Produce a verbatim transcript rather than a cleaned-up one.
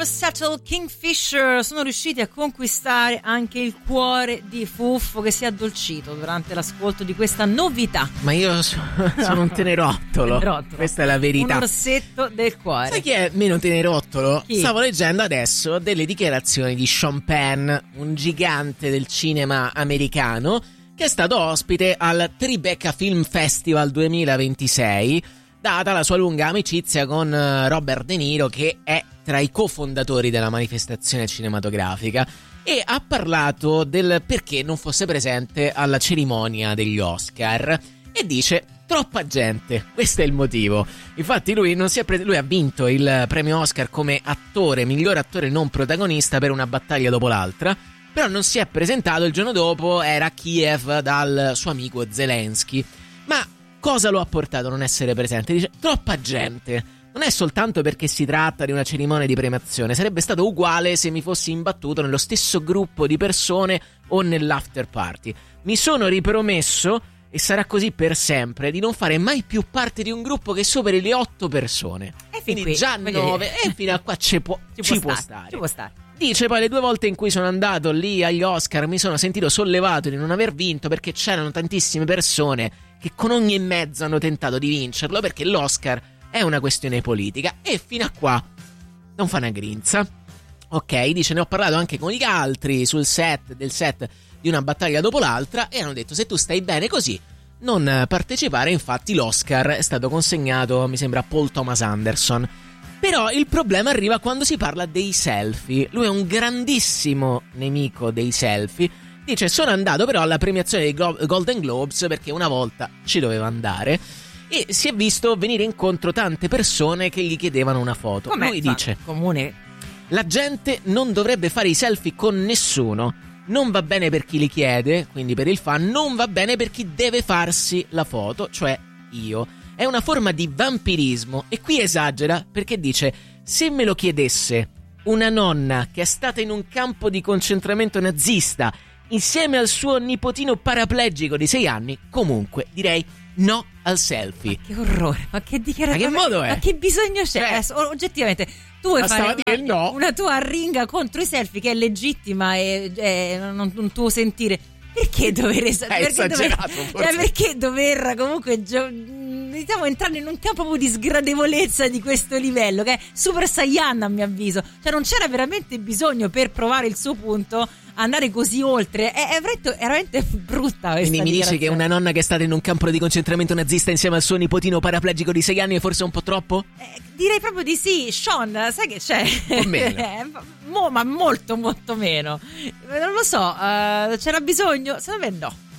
Seattle Kingfisher sono riusciti a conquistare anche il cuore di Fuffo, che si è addolcito durante l'ascolto di questa novità. Ma io so, sono un tenerottolo. tenerottolo. Questa è la verità. Un orsetto del cuore. Sai chi è meno tenerottolo? Chi? Stavo leggendo adesso delle dichiarazioni di Sean Penn, un gigante del cinema americano, che è stato ospite al Tribeca Film Festival duemilaventisei, data la sua lunga amicizia con Robert De Niro, che è tra i cofondatori della manifestazione cinematografica, e ha parlato del perché non fosse presente alla cerimonia degli Oscar e dice: troppa gente, questo è il motivo. Infatti lui, non si è pre- lui ha vinto il premio Oscar come attore, miglior attore non protagonista per Una battaglia dopo l'altra, però non si è presentato. Il giorno dopo era a Kiev dal suo amico Zelensky. Ma cosa lo ha portato a non essere presente? Dice: troppa gente. Non è soltanto perché si tratta di una cerimonia di premiazione, sarebbe stato uguale se mi fossi imbattuto nello stesso gruppo di persone o nell'after party. Mi sono ripromesso, e sarà così per sempre, di non fare mai più parte di un gruppo che superi le otto persone. E quindi qui, già nove, e fino a qua ci può, ci ci può può stare, stare. ci può stare. Dice poi: le due volte in cui sono andato lì agli Oscar mi sono sentito sollevato di non aver vinto, perché c'erano tantissime persone che con ogni mezzo hanno tentato di vincerlo, perché l'Oscar è una questione politica. E fino a qua non fa una grinza. Ok, dice: ne ho parlato anche con gli altri sul set del set di Una battaglia dopo l'altra, e hanno detto: se tu stai bene così, non partecipare. Infatti l'Oscar è stato consegnato, mi sembra, a Paul Thomas Anderson. Però il problema arriva quando si parla dei selfie. Lui è un grandissimo nemico dei selfie. Dice: sono andato però alla premiazione dei Golden Globes perché una volta ci doveva andare, e si è visto venire incontro tante persone che gli chiedevano una foto. Com'è? Lui dice: comune. la gente non dovrebbe fare i selfie con nessuno. Non va bene per chi li chiede, quindi per il fan. Non va bene per chi deve farsi la foto, cioè io. È una forma di vampirismo. E qui esagera, perché dice: se me lo chiedesse una nonna che è stata in un campo di concentramento nazista insieme al suo nipotino paraplegico di sei anni, comunque direi no al selfie. Ma che orrore, ma che dichiarazione, ma che modo è? Ma che bisogno c'è? Cioè, Adesso, oggettivamente tu vuoi fare una, no. una tua arringa contro i selfie, che è legittima e è non un tuo sentire. Perché dover es- È perché esagerato, dover, forse. cioè perché dover comunque gio- diciamo entrare in un campo proprio di sgradevolezza di questo livello, che è Super Saiyan a mio avviso. Cioè non c'era veramente bisogno, per provare il suo punto, andare così oltre. È, è, veramente, è veramente brutta questa. Quindi mi dici che una nonna che è stata in un campo di concentramento nazista insieme al suo nipotino paraplegico di sei anni è forse un po' troppo? Eh, direi proprio di sì. Sean, sai che c'è? Un po' meno. eh, mo, ma molto molto meno. Non lo so, uh, c'era bisogno? Secondo me no.